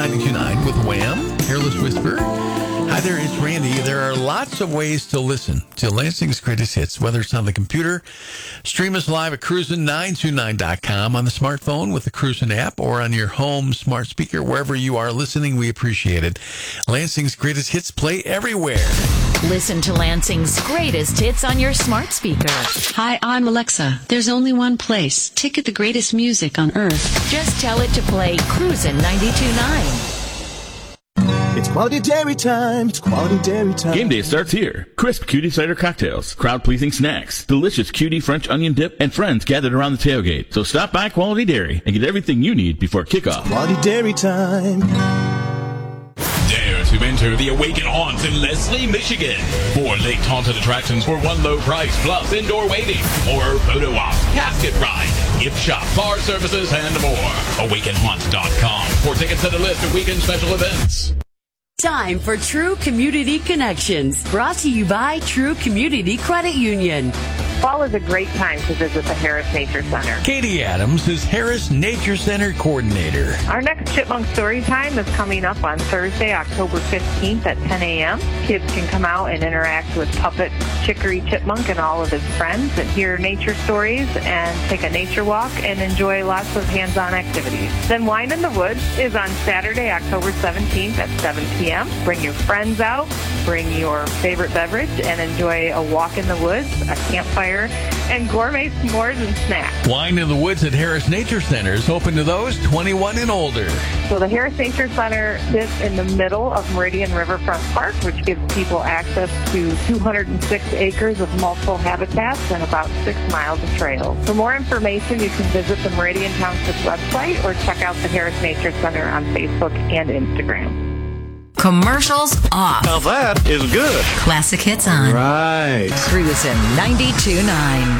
92.9 with Wham, Careless Whisper. Hi there, it's Randy. There are lots of ways to listen to Lansing's Greatest Hits, whether it's on the computer, stream us live at cruisin929.com, on the smartphone with the Cruisin app, or on your home smart speaker. Wherever you are listening, we appreciate it. Lansing's Greatest Hits play everywhere. Listen to Lansing's Greatest Hits on your smart speaker. Hi, I'm Alexa. There's only one place. Ticket the greatest music on earth. Just tell it to play Cruisin' 92.9. It's quality dairy time. It's quality dairy time. Game day starts here. Crisp cutie cider cocktails, crowd-pleasing snacks, delicious cutie French onion dip, and friends gathered around the tailgate. So stop by Quality Dairy and get everything you need before kickoff. Quality dairy time. Dare to enter the Awaken Haunts in Leslie, Michigan. 4 lake haunted attractions for one low price, plus indoor waiting, horror photo op, casket ride, gift shop, bar services, and more. AwakenHaunt.com for tickets and a list of weekend special events. Time for True Community Connections, brought to you by True Community Credit Union. Fall is a great time to visit the Harris Nature Center. Katie Adams is Harris Nature Center Coordinator. Our next Chipmunk Story Time is coming up on Thursday, October 15th at 10 a.m. Kids can come out and interact with Puppet, Chicory Chipmunk, and all of his friends and hear nature stories and take a nature walk and enjoy lots of hands-on activities. Then Wine in the Woods is on Saturday, October 17th at 7 p.m. Bring your friends out, bring your favorite beverage, and enjoy a walk in the woods, a campfire, and gourmet s'mores and snacks. Wine in the Woods at Harris Nature Center is open to those 21 and older. So the Harris Nature Center sits in the middle of Meridian Riverfront Park, which gives people access to 206 acres of multiple habitats and about 6 miles of trails. For more information, you can visit the Meridian Township website or check out the Harris Nature Center on Facebook and Instagram. Commercials off. Now that is good. Classic hits on. Right. Cruisin' 92.9.